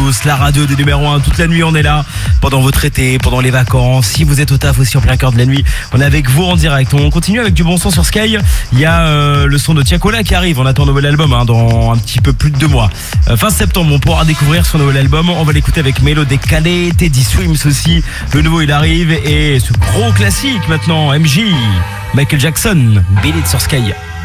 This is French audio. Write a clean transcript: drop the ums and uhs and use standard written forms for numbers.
tous, la radio des numéros 1, toute la nuit on est là, pendant votre été, pendant les vacances, si vous êtes au taf aussi en plein cœur de la nuit, on est avec vous en direct. On continue avec du bon son sur Sky, il y a le son de Tiakola qui arrive, on attend un nouvel album dans un petit peu plus de 2 mois. Fin septembre, on pourra découvrir son nouvel album, on va l'écouter avec Mélo Décalé, Teddy Swims aussi, le nouveau il arrive, et ce gros classique maintenant, MJ, Michael Jackson, Beat It sur Sky.